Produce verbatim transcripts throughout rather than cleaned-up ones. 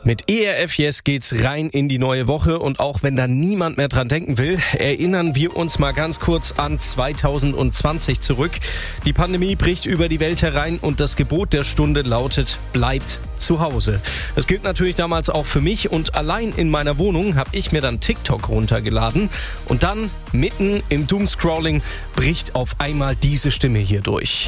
Mit E R F Yes geht's rein in die neue Woche und auch wenn da niemand mehr dran denken will, erinnern wir uns mal ganz kurz an zwanzig zwanzig zurück. Die Pandemie bricht über die Welt herein und das Gebot der Stunde lautet, bleibt zu Hause. Das gilt natürlich damals auch für mich und allein in meiner Wohnung habe ich mir dann TikTok runtergeladen und dann mitten im Doomscrolling bricht auf einmal diese Stimme hier durch.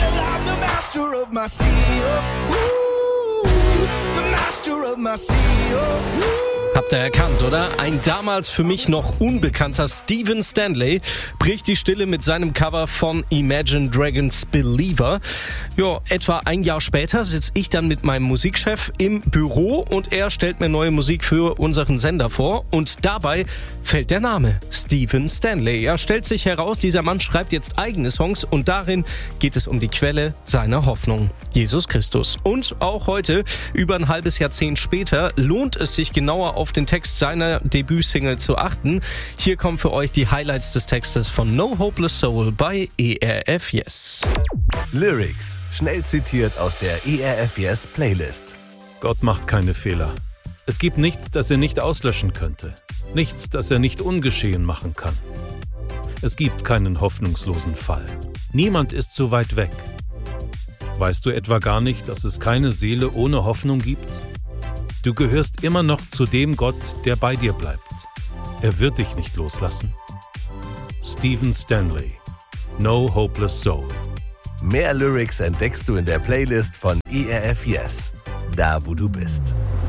Habt ihr erkannt, oder? Ein damals für mich noch unbekannter Stephen Stanley bricht die Stille mit seinem Cover von Imagine Dragons Believer. Ja, etwa ein Jahr später sitze ich dann mit meinem Musikchef im Büro und er stellt mir neue Musik für unseren Sender vor und dabei fällt der Name Stephen Stanley. Ja, stellt sich heraus, dieser Mann schreibt jetzt eigene Songs und darin geht es um die Quelle seiner Hoffnung, Jesus Christus. Und auch heute, über ein halbes Jahrzehnt später, lohnt es sich genauer auf den Text seiner Debütsingle zu achten. Hier kommen für euch die Highlights des Textes von No Hopeless Soul bei E R F Yes. Lyrics, schnell zitiert aus der E R F Yes Playlist. Gott macht keine Fehler. Es gibt nichts, das er nicht auslöschen könnte. Nichts, das er nicht ungeschehen machen kann. Es gibt keinen hoffnungslosen Fall. Niemand ist so weit weg. Weißt du etwa gar nicht, dass es keine Seele ohne Hoffnung gibt? Du gehörst immer noch zu dem Gott, der bei dir bleibt. Er wird dich nicht loslassen. Stephen Stanley, No Hopeless Soul. Mehr Lyrics entdeckst du in der Playlist von E R F Yes, da wo du bist.